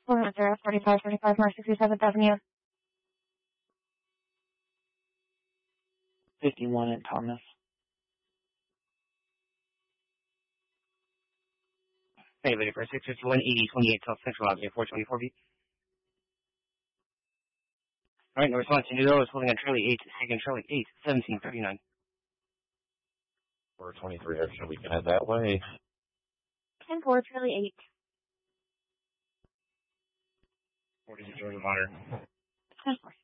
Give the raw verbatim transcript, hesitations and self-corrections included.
one zero forty-five forty-five North sixty-seventh Avenue. fifty-one at Thomas. Hey, ready for six fifty-one eighty twenty-eight South Central Avenue, four twenty-four B. All right, no response. Nudo is holding on Charlie eight, taking Charlie eight, seventeen thirty-nine. four twenty-three extra, we can head that way. ten four, Charlie eight. forty-six Georgia Water. ten four.